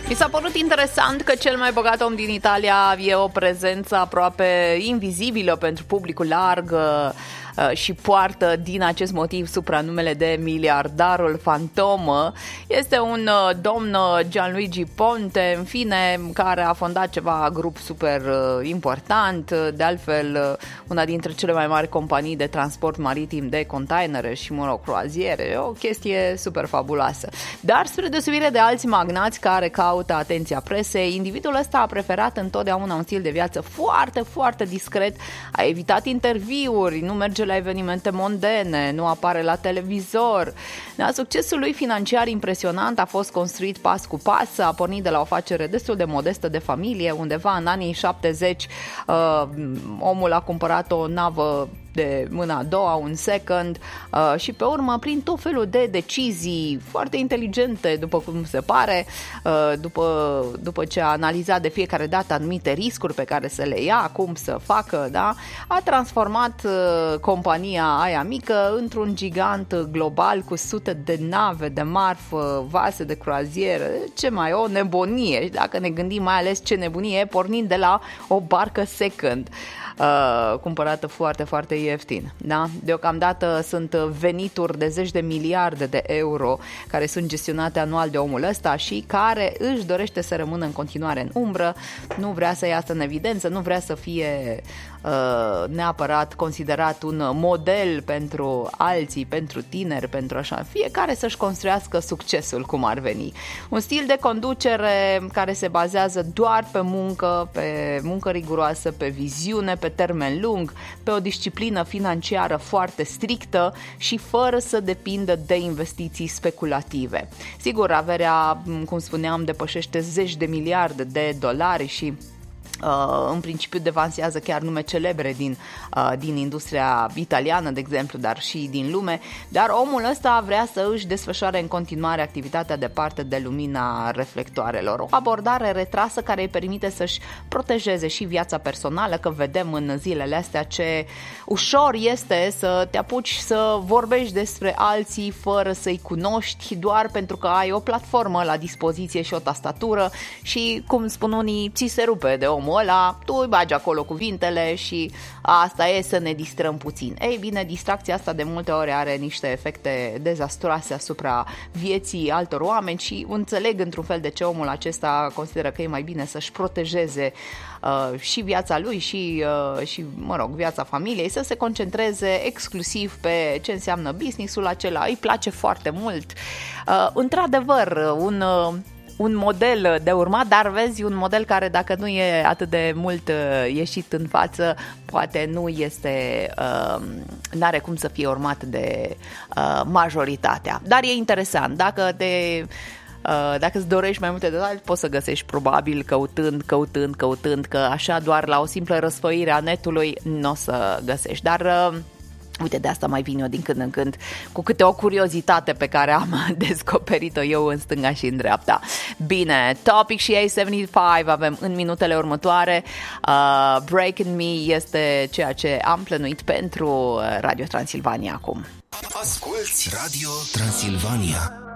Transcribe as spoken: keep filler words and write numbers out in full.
Mi s-a părut interesant că cel mai bogat om din Italia e o prezență aproape invizibilă pentru publicul larg și poartă din acest motiv supranumele de miliardarul fantomă. Este un domn Gianluigi Ponte, în fine, care a fondat ceva grup super important, de altfel una dintre cele mai mari companii de transport maritim de containere și, mă rog, croaziere, o chestie super fabuloasă. Dar spre deosebire de alți magnați care caută atenția presei, individul ăsta a preferat întotdeauna un stil de viață foarte, foarte discret, a evitat interviuri, nu merge la evenimente mondene, nu apare la televizor. Da, succesul lui financiar impresionant a fost construit pas cu pas, a pornit de la o afacere destul de modestă de familie, undeva în anii șaptezeci uh, omul a cumpărat o navă de mâna a doua, un second, uh, și pe urmă, prin tot felul de decizii foarte inteligente, după cum se pare, uh, după, după ce a analizat de fiecare dată anumite riscuri pe care să le ia, cum să facă, da, a transformat uh, compania aia mică într-un gigant global cu sute de nave de marfă, vase de croazieră, ce mai o nebunie, dacă ne gândim mai ales ce nebunie, pornind de la o barcă second. Uh, cumpărată foarte, foarte ieftin. Da? Deocamdată sunt venituri de zeci de miliarde de euro care sunt gestionate anual de omul ăsta și care își dorește să rămână în continuare în umbră, nu vrea să iasă în evidență, nu vrea să fie uh, neapărat considerat un model pentru alții, pentru tineri, pentru așa, fiecare să-și construiască succesul cum ar veni. Un stil de conducere care se bazează doar pe muncă, pe muncă riguroasă, pe viziune, pe termen lung, pe o disciplină financiară foarte strictă și fără să depindă de investiții speculative. Sigur, averea, cum spuneam, depășește zeci de miliarde de dolari și Uh, în principiu devansează chiar nume celebre din, uh, din industria italiană, de exemplu, dar și din lume, dar omul ăsta vrea să își desfășoare în continuare activitatea departe de lumina reflectoarelor. O abordare retrasă care îi permite să-și protejeze și viața personală, că vedem în zilele astea ce ușor este să te apuci să vorbești despre alții fără să-i cunoști, doar pentru că ai o platformă la dispoziție și o tastatură și, cum spun unii, ți se rupe de omul ăla, tu îi bagi acolo cuvintele și asta e, să ne distrăm puțin. Ei bine, distracția asta de multe ori are niște efecte dezastroase asupra vieții altor oameni și înțeleg într-un fel de ce omul acesta consideră că e mai bine să-și protejeze uh, și viața lui și, uh, și, mă rog, viața familiei, să se concentreze exclusiv pe ce înseamnă business-ul acela. Îi place foarte mult. Uh, într-adevăr, un... Uh, un model de urmat, dar vezi, un model care dacă nu e atât de mult ieșit în față, poate nu este, uh, n-are cum să fie urmat de uh, majoritatea. Dar e interesant, dacă te... Uh, dacă îți dorești mai multe detalii, poți să găsești probabil căutând, căutând, căutând, că așa doar la o simplă răsfăire a netului nu o să găsești. Dar... Uh, Uite, de asta mai vin eu din când în când cu câte o curiozitate pe care am descoperit-o eu în stânga și în dreapta. Bine, Topic și A șaptezeci și cinci avem în minutele următoare. Uh, Breaking Me este ceea ce am plănuit pentru Radio Transilvania acum. Asculți Radio Transilvania.